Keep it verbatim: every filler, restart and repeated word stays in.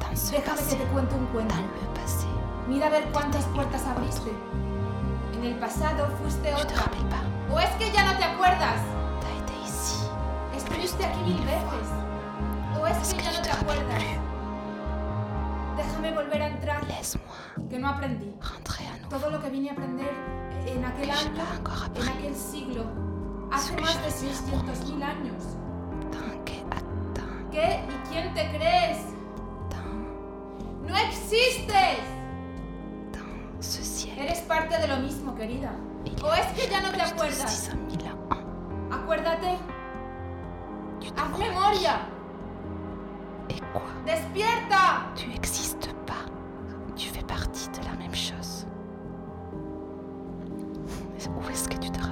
dans son Déjame passé, que te cuente un cuento. dans le passé. Mira a ver cuántas puertas abriste. En el pasado fuiste Tu te otra. rappelles pas? ¿O es que ya no te acuerdas? T'as été ici. Estuviste aquí mil veces. ¿O es Est-ce que que ya tu no te te rappelles acuerdas? plus? Déjame volver a entrar. Laisse-moi Que no aprendí. rentrer à nouveau. Todo lo que vine a aprender en aquel Que j'ai año, pas encore en appris. aquel siglo, hace Ce que más je de devais seiscientos mil años. Tant que attends, ¿Qué y quién te crees? dans, ¡No existes! dans ce ciel. Eres parte de lo mismo, querida. Il y ¿O a es que ya no te plus de acuerdas? six cent mille ans. Acuérdate. Tu te ¡Haz crois memoria! Et quoi? ¡Despierta! Tu n'existes pas. Tu fais partie de la même chose. Où est-ce que tu te